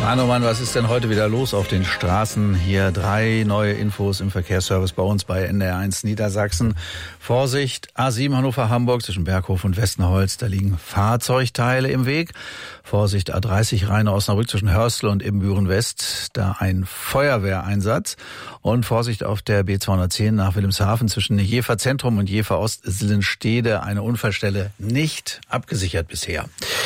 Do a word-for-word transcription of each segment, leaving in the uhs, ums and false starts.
Mann, oh Mann, was ist denn heute wieder los auf den Straßen? Hier drei neue Infos im Verkehrsservice bei uns bei N D R eins Niedersachsen. Vorsicht, A sieben Hannover-Hamburg zwischen Berghof und Westenholz, da liegen Fahrzeugteile im Weg. Vorsicht, A dreißig Rheine-Osnabrück zwischen Hörstel und Ibbenbüren-West, da ein Feuerwehreinsatz. Und Vorsicht auf der B zweihundertzehn nach Wilhelmshaven zwischen Jever Zentrum und Jever Ost-Sillenstede, eine Unfallstelle nicht abgesichert bisher.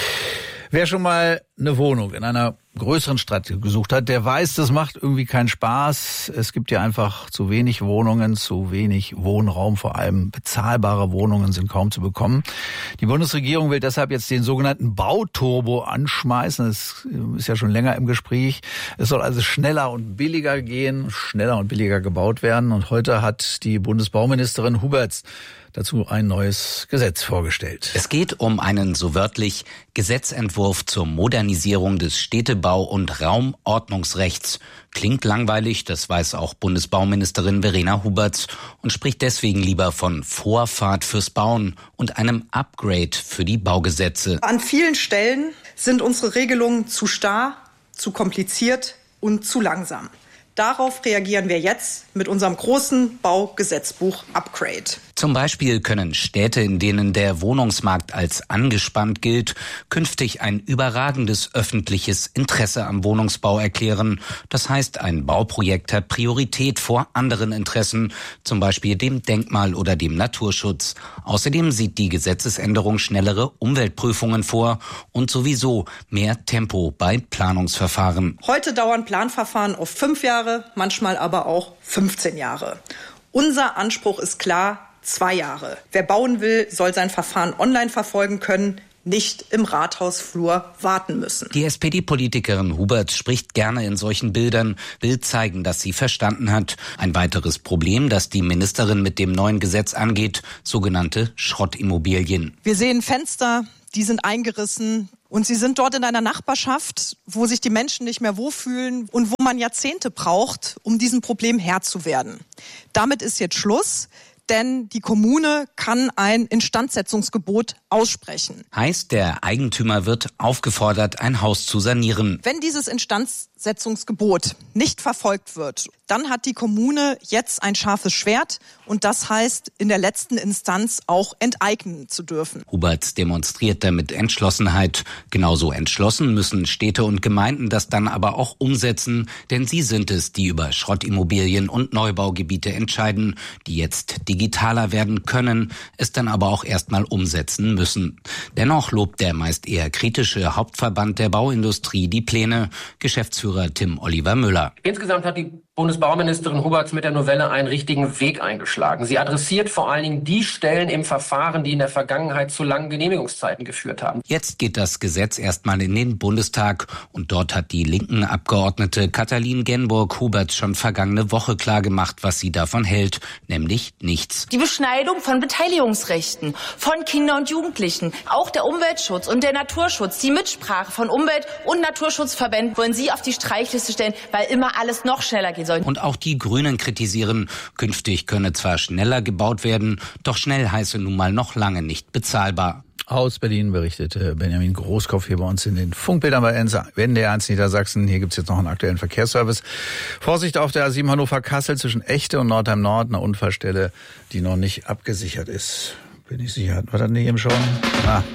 Wer schon mal eine Wohnung in einer größeren Stadt gesucht hat, der weiß, das macht irgendwie keinen Spaß. Es gibt ja einfach zu wenig Wohnungen, zu wenig Wohnraum, vor allem bezahlbare Wohnungen sind kaum zu bekommen. Die Bundesregierung will deshalb jetzt den sogenannten Bauturbo anschmeißen. Das ist ja schon länger im Gespräch. Es soll also schneller und billiger gehen, schneller und billiger gebaut werden. Und heute hat die Bundesbauministerin Huberts dazu ein neues Gesetz vorgestellt. Es geht um einen so wörtlich Gesetzentwurf zur Modernisierung des Städtebau- und Raumordnungsrechts. Klingt langweilig, das weiß auch Bundesbauministerin Verena Huberts und spricht deswegen lieber von Vorfahrt fürs Bauen und einem Upgrade für die Baugesetze. An vielen Stellen sind unsere Regelungen zu starr, zu kompliziert und zu langsam. Darauf reagieren wir jetzt mit unserem großen Baugesetzbuch Upgrade. Zum Beispiel können Städte, in denen der Wohnungsmarkt als angespannt gilt, künftig ein überragendes öffentliches Interesse am Wohnungsbau erklären. Das heißt, ein Bauprojekt hat Priorität vor anderen Interessen, zum Beispiel dem Denkmal- oder dem Naturschutz. Außerdem sieht die Gesetzesänderung schnellere Umweltprüfungen vor und sowieso mehr Tempo bei Planungsverfahren. Heute dauern Planverfahren oft fünf Jahre, manchmal aber auch fünfzehn Jahre. Unser Anspruch ist klar, zwei Jahre. Wer bauen will, soll sein Verfahren online verfolgen können, nicht im Rathausflur warten müssen. Die S P D-Politikerin Huberts spricht gerne in solchen Bildern, will zeigen, dass sie verstanden hat. Ein weiteres Problem, das die Ministerin mit dem neuen Gesetz angeht, sogenannte Schrottimmobilien. Wir sehen Fenster, die sind eingerissen. Und sie sind dort in einer Nachbarschaft, wo sich die Menschen nicht mehr wohlfühlen und wo man Jahrzehnte braucht, um diesem Problem Herr zu werden. Damit ist jetzt Schluss. Denn die Kommune kann ein Instandsetzungsgebot aussprechen. Heißt, der Eigentümer wird aufgefordert, ein Haus zu sanieren. Wenn dieses Instandsetzungsgebot nicht verfolgt wird, dann hat die Kommune jetzt ein scharfes Schwert und das heißt, in der letzten Instanz auch enteignen zu dürfen. Huberts demonstriert damit Entschlossenheit. Genauso entschlossen müssen Städte und Gemeinden das dann aber auch umsetzen, denn sie sind es, die über Schrottimmobilien und Neubaugebiete entscheiden, die jetzt digitaler werden können, es dann aber auch erstmal umsetzen müssen. Dennoch lobt der meist eher kritische Hauptverband der Bauindustrie die Pläne, Geschäftsführer Tim Oliver Müller. Insgesamt hat die Bundesbauministerin Huberts mit der Novelle einen richtigen Weg eingeschlagen. Sie adressiert vor allen Dingen die Stellen im Verfahren, die in der Vergangenheit zu langen Genehmigungszeiten geführt haben. Jetzt geht das Gesetz erstmal in den Bundestag und dort hat die linken Abgeordnete Katalin Genburg Huberts schon vergangene Woche klargemacht, was sie davon hält, nämlich nichts. Die Beschneidung von Beteiligungsrechten von Kindern und Jugendlichen, auch der Umweltschutz und der Naturschutz, die Mitsprache von Umwelt- und Naturschutzverbänden wollen Sie auf die Streichliste stellen, weil immer alles noch schneller geht. Und auch die Grünen kritisieren, künftig könne zwar schneller gebaut werden, doch schnell heiße nun mal noch lange nicht bezahlbar. Aus Berlin berichtete Benjamin Großkopf hier bei uns in den Funkbildern bei N D R eins Niedersachsen. Hier gibt's jetzt noch einen aktuellen Verkehrsservice. Vorsicht auf der A sieben Hannover-Kassel zwischen Echte und Nordheim Nord, eine Unfallstelle, die noch nicht abgesichert ist. Bin ich sicher, hatten wir das nicht eben schon? Ah.